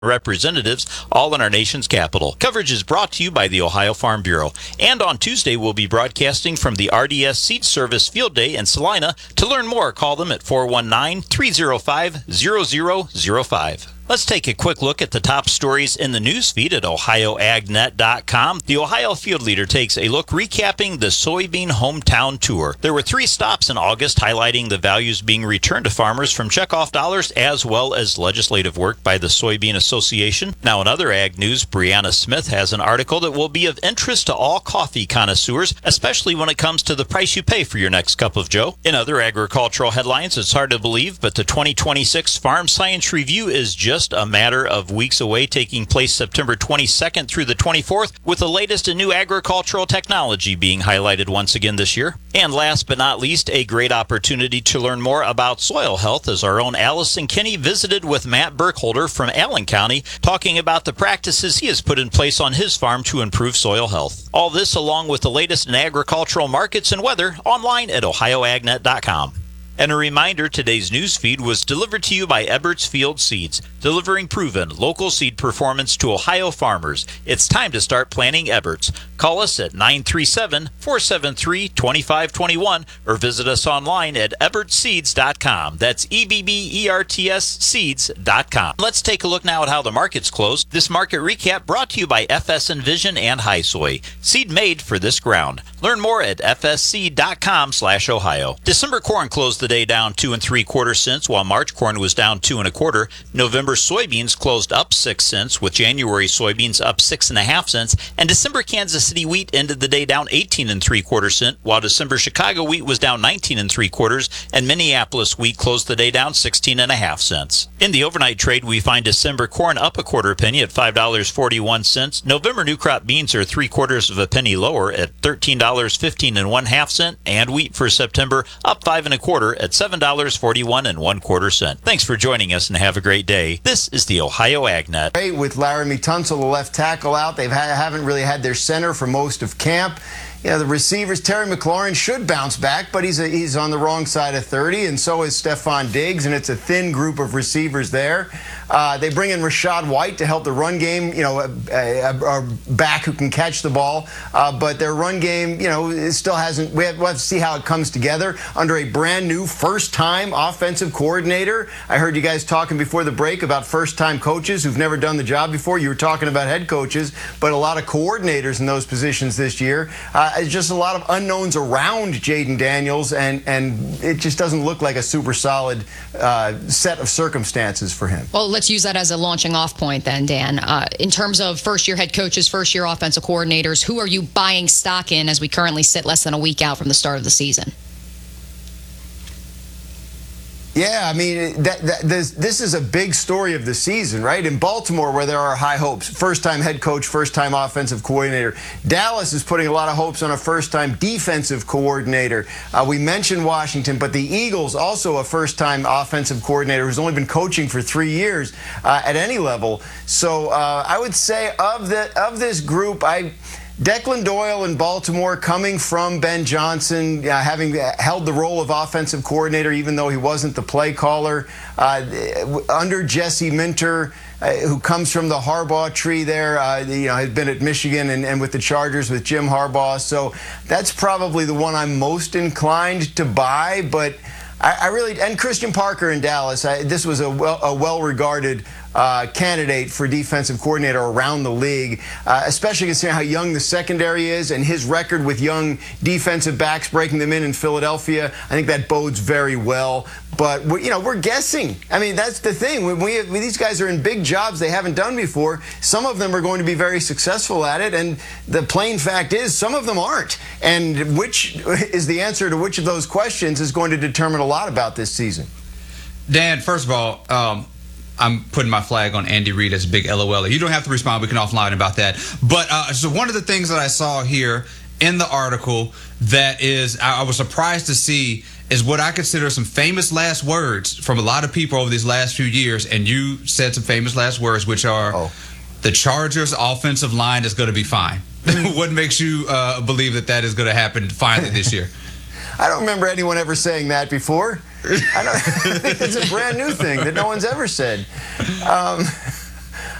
representatives, all in our nation's capital. Coverage is brought to you by the Ohio Farm Bureau. And on Tuesday, we'll be broadcasting from the RDS Seed Service Field Day in Salina. To learn more, call them at 419-305-0005. Let's take a quick look at the top stories in the news feed at OhioAgNet.com. The Ohio Field Leader takes a look recapping the soybean hometown tour. There were 3 stops in August highlighting the values being returned to farmers from checkoff dollars as well as legislative work by the Soybean Association. Now in other ag news, Brianna Smith has an article that will be of interest to all coffee connoisseurs, especially when it comes to the price you pay for your next cup of joe. In other agricultural headlines, it's hard to believe, but the 2026 Farm Science Review is just a matter of weeks away, taking place September 22nd through the 24th, with the latest in new agricultural technology being highlighted once again this year. And last but not least, a great opportunity to learn more about soil health as our own Allison Kinney visited with Matt Burkholder from Allen County, talking about the practices he has put in place on his farm to improve soil health. All this along with the latest in agricultural markets and weather online at OhioAgNet.com. And a reminder, today's news feed was delivered to you by Eberts Field Seeds, delivering proven local seed performance to Ohio farmers. It's time to start planting Eberts. Call us at 937-473-2521 or visit us online at ebertseeds.com. That's EBBERTS seeds.com. Let's take a look now at how the markets closed. This market recap brought to you by FS Envision and High Soy. Seed made for this ground. Learn more at fsc.com/Ohio. December corn closed the day down 2 3/4 cents, while March corn was down 2 1/4. November soybeans closed up 6 cents, with January soybeans up 6 1/2 cents, and December Kansas City wheat ended the day down 18 3/4 cents, while December Chicago wheat was down 19 3/4, and Minneapolis wheat closed the day down 16 1/2 cents. In the overnight trade, we find December corn up 1/4 penny at $5.41. November new crop beans are 3/4 penny lower at $13.15 1/2 cents, and wheat for September up 5 1/4 at $7.41 1/4 cents. Thanks for joining us and have a great day. This is the Ohio AgNet. Great with Laramie Tunsil, the left tackle, out. They haven't really had their center for most of camp. Yeah, the receivers, Terry McLaurin should bounce back, but he's on the wrong side of 30, and so is Stephon Diggs, and it's a thin group of receivers there. They bring in Rachaad White to help the run game, a back who can catch the ball, but their run game, it still hasn't. We'll have to see how it comes together under a brand new first-time offensive coordinator. I heard you guys talking before the break about first-time coaches who've never done the job before. You were talking about head coaches, but a lot of coordinators in those positions this year. It's just a lot of unknowns around Jayden Daniels, and it just doesn't look like a super solid set of circumstances for him. Well, let's use that as a launching off point then, Dan. In terms of first-year head coaches, first-year offensive coordinators, who are you buying stock in as we currently sit less than a week out from the start of the season? Yeah, I mean, this is a big story of the season, right? In Baltimore, where there are high hopes, first-time head coach, first-time offensive coordinator. Dallas is putting a lot of hopes on a first-time defensive coordinator. We mentioned Washington, but the Eagles, also a first-time offensive coordinator who's only been coaching for 3 years at any level. So I would say of this group, Declan Doyle in Baltimore, coming from Ben Johnson, having held the role of offensive coordinator even though he wasn't the play caller, under Jesse Minter, who comes from the Harbaugh tree there, has been at Michigan and with the Chargers with Jim Harbaugh. So that's probably the one I'm most inclined to buy, but I really, and Christian Parker in Dallas, this was a well-regarded candidate for defensive coordinator around the league, especially considering how young the secondary is and his record with young defensive backs breaking them in Philadelphia. I think that bodes very well. But we're guessing. I mean, that's the thing. When these guys are in big jobs they haven't done before, some of them are going to be very successful at it, and the plain fact is some of them aren't. And which is the answer to which of those questions is going to determine a lot about this season. Dan, first of all, I'm putting my flag on Andy Reid as a big LOL. You don't have to respond. We can offline about that. But so one of the things that I saw here in the article that is I was surprised to see is what I consider some famous last words from a lot of people over these last few years. And you said some famous last words, which are the Chargers' offensive line is going to be fine. What makes you believe that is going to happen finally this year? I don't remember anyone ever saying that before. I think it's a brand new thing that no one's ever said.